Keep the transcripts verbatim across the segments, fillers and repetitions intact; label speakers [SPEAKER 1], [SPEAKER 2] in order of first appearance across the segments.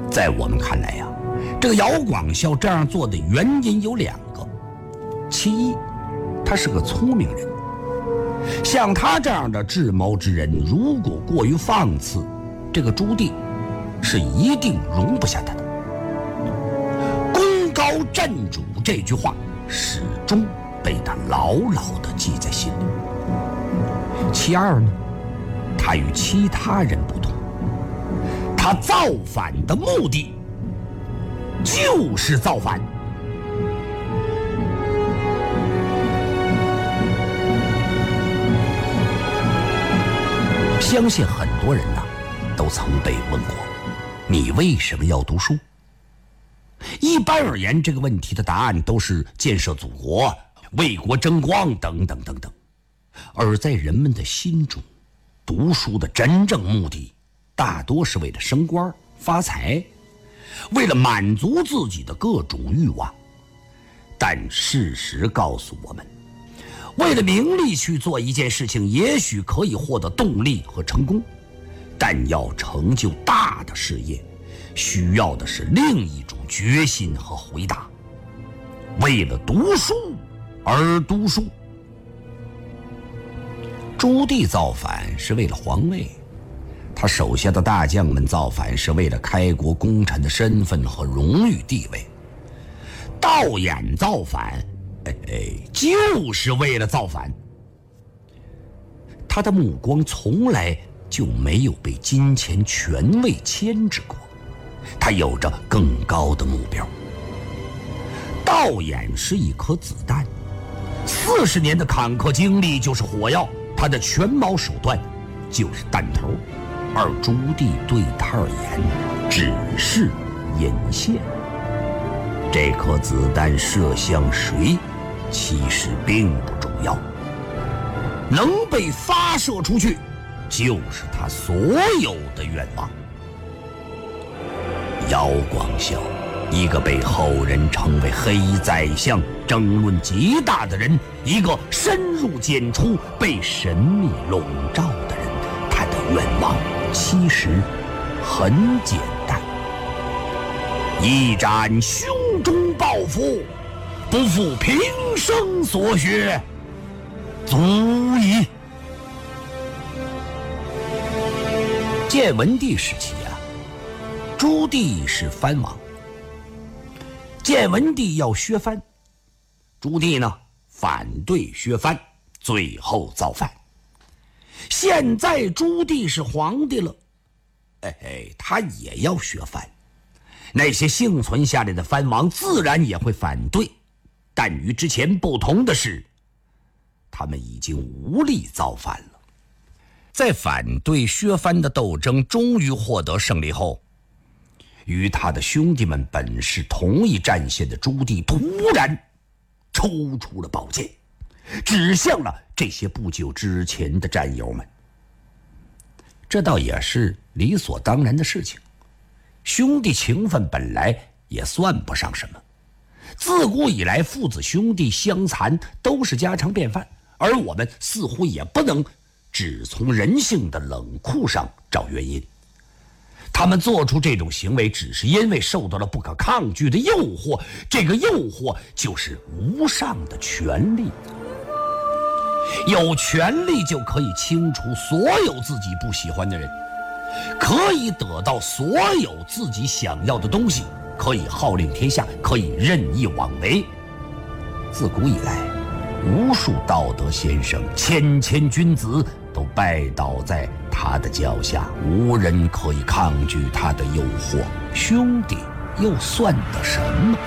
[SPEAKER 1] 在我们看来呀、啊，这个姚广孝这样做的原因有两个。其一，他是个聪明人，像他这样的智谋之人，如果过于放肆，这个朱棣是一定容不下他的。功高震主这句话始终被他牢牢地记在心里。其二呢，他与其他人不同，他造反的目的就是造反。相信很多人呐、啊，都曾被问过，你为什么要读书？一般而言，这个问题的答案都是建设祖国、为国争光等等等等。而在人们的心中，读书的真正目的大多是为了升官发财，为了满足自己的各种欲望。但事实告诉我们，为了名利去做一件事情，也许可以获得动力和成功，但要成就大的事业，需要的是另一种决心和回答。为了读书而读书。朱棣造反是为了皇位，他手下的大将们造反是为了开国功臣的身份和荣誉地位。道衍造反，哎哎，就是为了造反。他的目光从来就没有被金钱权位牵制过，他有着更高的目标。道衍是一颗子弹，四十年的坎坷经历就是火药，他的权谋手段就是弹头，而朱棣对他而言只是引线。这颗子弹射向谁，其实并不重要，能被发射出去，就是他所有的愿望。姚广孝，一个被后人称为黑宰相、争论极大的人，一个深入简出、被神秘笼罩的人，他的愿望其实很简单：一展胸中抱负，不负平生所学，足矣。建文帝时期啊，朱棣是藩王，建文帝要削藩，朱棣呢反对削藩，最后造反。现在朱棣是皇帝了，哎嘿，他也要削藩。那些幸存下来的藩王自然也会反对，但与之前不同的是，他们已经无力造反了。在反对削藩的斗争终于获得胜利后，与他的兄弟们本是同一战线的朱棣突然抽出了宝剑，指向了这些不久之前的战友们。这倒也是理所当然的事情，兄弟情分本来也算不上什么，自古以来父子兄弟相残都是家常便饭，而我们似乎也不能只从人性的冷酷上找原因。他们做出这种行为只是因为受到了不可抗拒的诱惑，这个诱惑就是无上的权力。有权力就可以清除所有自己不喜欢的人，可以得到所有自己想要的东西，可以号令天下，可以任意妄为。自古以来，无数道德先生、谦谦君子都拜倒在他的脚下，无人可以抗拒他的诱惑。兄弟又算得什么？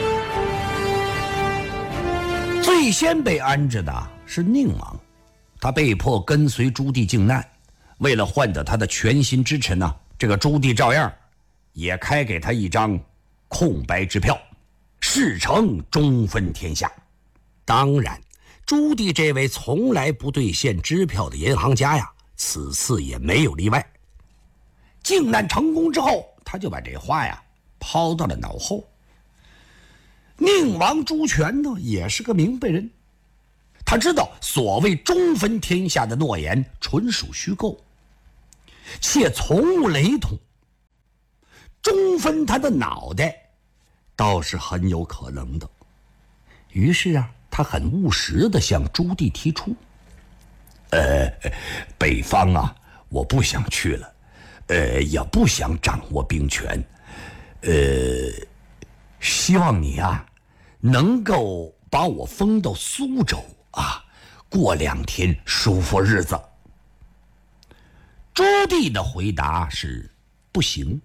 [SPEAKER 1] 最先被安置的是宁王，他被迫跟随朱棣靖难，为了换得他的全心支持呢，这个朱棣照样也开给他一张空白支票，事成中分天下。当然，朱棣这位从来不兑现支票的银行家呀，此次也没有例外。靖难成功之后，他就把这话呀抛到了脑后。宁王朱权呢，也是个明白人，他知道所谓中分天下的诺言纯属虚构，且从无雷同。 中分他的脑袋，倒是很有可能的。于是啊，他很务实地向朱棣提出：“呃，北方啊，我不想去了，呃，也不想掌握兵权，呃，希望你啊，能够把我封到苏州啊，过两天舒服日子。”朱棣的回答是：“不行。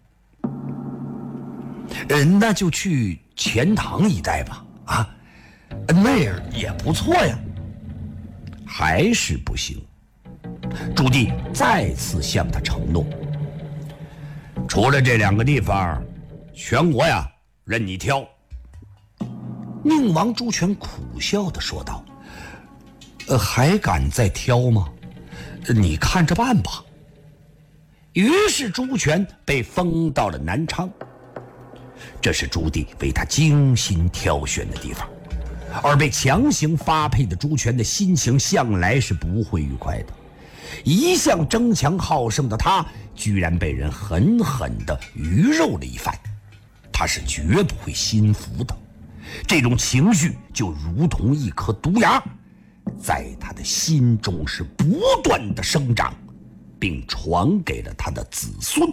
[SPEAKER 1] 呃，那就去钱塘一带吧，啊，那儿也不错呀。”还是不行。朱棣再次向他承诺：“除了这两个地方，全国呀，任你挑。”宁王朱权苦笑地说道：“呃，还敢再挑吗？你看着办吧。”于是朱权被封到了南昌，这是朱棣为他精心挑选的地方，而被强行发配的朱权的心情向来是不会愉快的。一向争强好胜的他，居然被人狠狠地鱼肉了一番，他是绝不会心服的。这种情绪就如同一颗毒芽，在他的心中是不断的生长，并传给了他的子孙。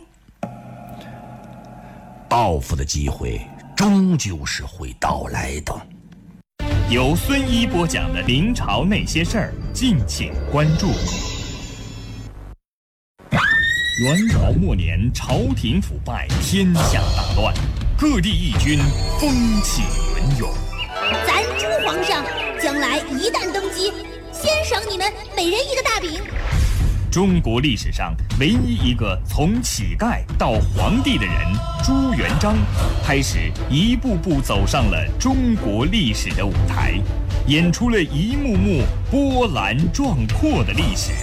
[SPEAKER 1] 报复的机会终究是会到来的。
[SPEAKER 2] 由孙一播讲的明朝那些事儿，敬请关注。元朝末年，朝廷腐败，天下大乱，各地义军风起云涌。
[SPEAKER 3] 咱朱皇上将来一旦登基，先赏你们每人一个大饼。
[SPEAKER 2] 中国历史上唯一一个从乞丐到皇帝的人朱元璋，开始一步步走上了中国历史的舞台，演出了一幕幕波澜壮阔的历史。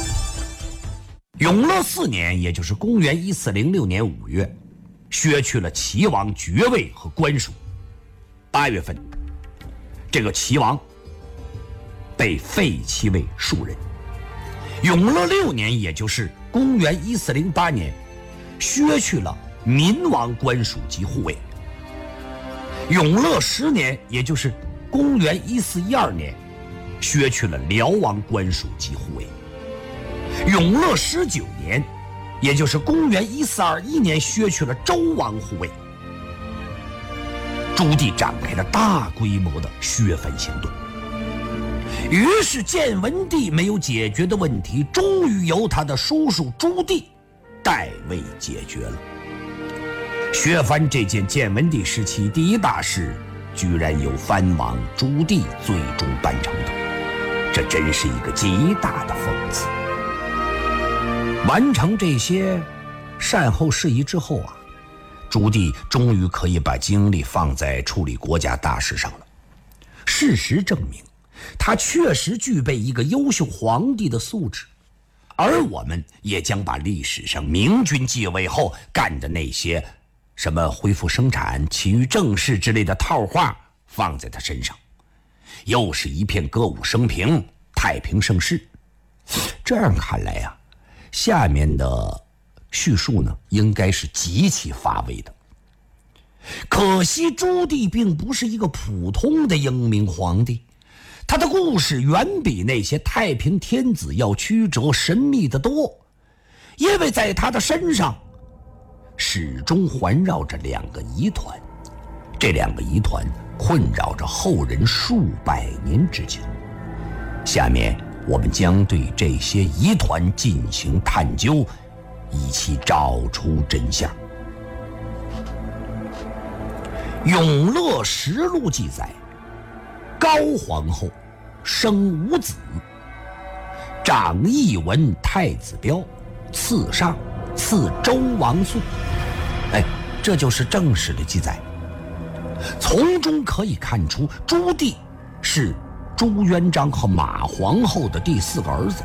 [SPEAKER 1] 永乐四年，也就是公元一四零六年五月，削去了齐王爵位和官属。八月份，这个齐王被废其为庶人。永乐六年，也就是公元一四零八年，削去了民王官属及护卫。永乐十年，也就是公元一四一二年，削去了辽王官属及护卫。永乐十九年，也就是公元一四二一年，削去了周王护卫。朱棣展开了大规模的削藩行动。于是建文帝没有解决的问题，终于由他的叔叔朱棣代为解决了。削藩这件建文帝时期第一大事，居然由藩王朱棣最终办成的，这真是一个极大的讽刺。完成这些善后事宜之后啊，朱棣终于可以把精力放在处理国家大事上了。事实证明，他确实具备一个优秀皇帝的素质，而我们也将把历史上明君继位后干的那些什么恢复生产、起于政事之类的套话放在他身上，又是一片歌舞升平、太平盛世。这样看来啊，下面的叙述呢，应该是极其乏味的。可惜朱棣并不是一个普通的英明皇帝，他的故事远比那些太平天子要曲折神秘得多，因为在他的身上始终环绕着两个疑团，这两个疑团困扰着后人数百年之久。下面我们将对这些疑团进行探究，以期找出真相。《永乐实录》记载，高皇后生五子，长义文太子彪，次上，次周王肃。哎，这就是正史的记载。从中可以看出，朱棣是朱元璋和马皇后的第四个儿子。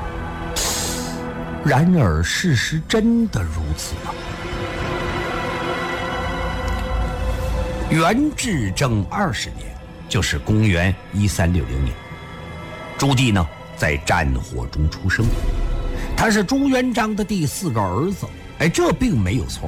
[SPEAKER 1] 然而事实真的如此吗？元至正二十年，就是公元一三六零年，朱棣呢在战火中出生，他是朱元璋的第四个儿子。哎，这并没有错。